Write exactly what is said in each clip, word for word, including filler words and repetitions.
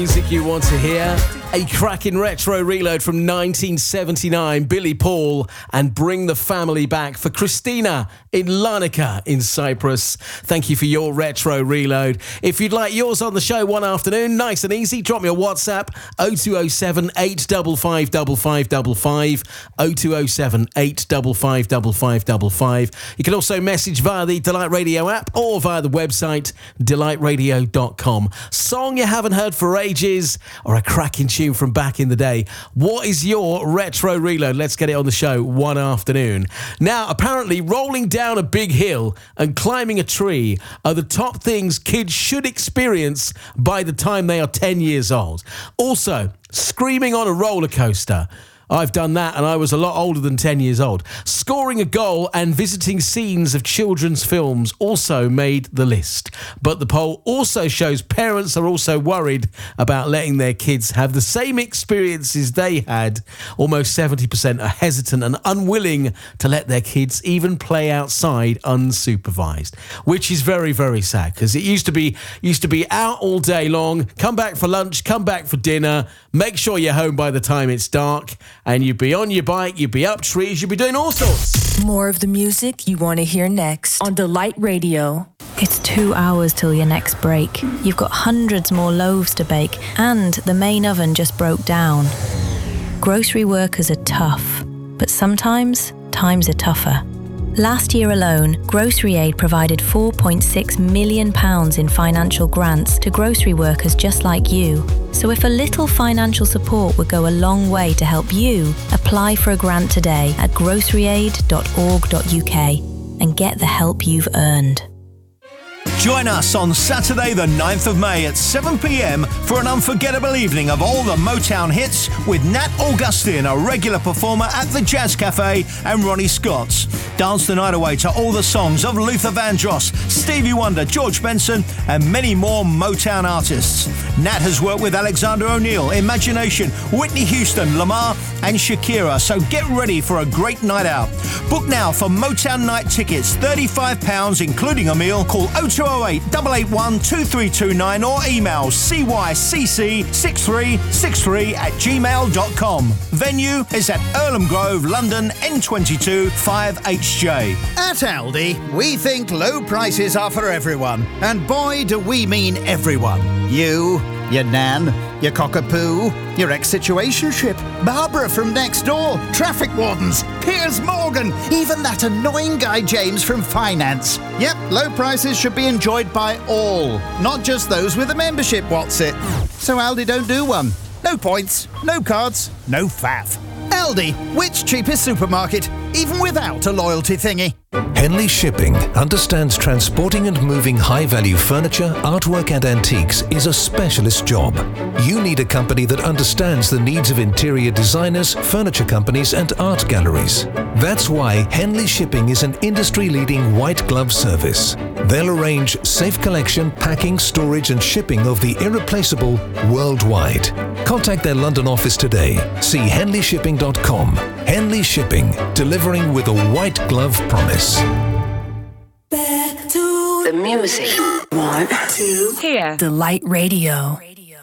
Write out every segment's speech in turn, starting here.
Music you want to hear? A cracking retro reload from nineteen seventy-nine, Billy Paul and Bring the Family Back for Christina in Larnaca in Cyprus. Thank you for your retro reload. If you'd like yours on the show one afternoon, nice and easy, drop me a WhatsApp oh two oh seven, eight five five, five five five five, oh two oh seven, eight five five, five five five five. You can also message via the Delight Radio app or via the website delight radio dot com. Song you haven't heard for ages or a cracking tune from back in the day. What is your retro reload? Let's get it on the show one afternoon. Now, apparently, rolling down a big hill and climbing a tree are the top things kids should experience by the time they are ten years old. Also, screaming on a roller coaster. I've done that and I was a lot older than ten years old. Scoring a goal and visiting scenes of children's films also made the list. But the poll also shows parents are also worried about letting their kids have the same experiences they had. Almost seventy percent are hesitant and unwilling to let their kids even play outside unsupervised, which is very, very sad because it used to be used to be out all day long, come back for lunch, come back for dinner, make sure you're home by the time it's dark. And you'd be on your bike, you'd be up trees, you'd be doing all sorts. More of the music you want to hear next on Delight Radio. It's two hours till your next break. You've got hundreds more loaves to bake, and the main oven just broke down. Grocery workers are tough, but sometimes times are tougher. Last year alone, Grocery Aid provided four point six million pounds in financial grants to grocery workers just like you. So if a little financial support would go a long way to help you, apply for a grant today at grocery aid dot org dot U K and get the help you've earned. Join us on Saturday the ninth of May at seven p.m. for an unforgettable evening of all the Motown hits with Nat Augustine, a regular performer at the Jazz Cafe, and Ronnie Scott's. Dance the night away to all the songs of Luther Vandross, Stevie Wonder, George Benson, and many more Motown artists. Nat has worked with Alexander O'Neal, Imagination, Whitney Houston, Lamar, and Shakira, so get ready for a great night out. Book now for Motown night tickets, thirty-five pounds including a meal. Call oh two oh eight, eight eight one, two three two nine or email c y c c six three six three at gmail dot com. Venue is at Earlham Grove, London, N twenty-two five H J. At Aldi, we think low prices are for everyone. And boy, do we mean everyone. You, your nan, your cockapoo, your ex-situationship, Barbara from next door, traffic wardens, Piers Morgan, even that annoying guy James from finance. Yep, low prices should be enjoyed by all, not just those with a membership, what's it? So Aldi don't do one. No points, no cards, no faff. Aldi, which cheapest supermarket, even without a loyalty thingy? Henley Shipping understands transporting and moving high-value furniture, artwork and antiques is a specialist job. You need a company that understands the needs of interior designers, furniture companies and art galleries. That's why Henley Shipping is an industry-leading white glove service. They'll arrange safe collection, packing, storage and shipping of the irreplaceable worldwide. Contact their London office today. See henley shipping dot com. Henley Shipping, delivering with a white glove promise. Back to the music. One, two, here. Delight Radio.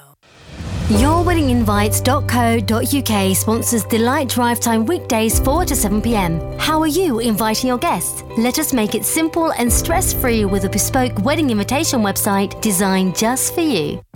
your wedding invites dot co dot U K sponsors Delight Drive Time weekdays four to seven p.m. How are you inviting your guests? Let us make it simple and stress-free with a bespoke wedding invitation website designed just for you.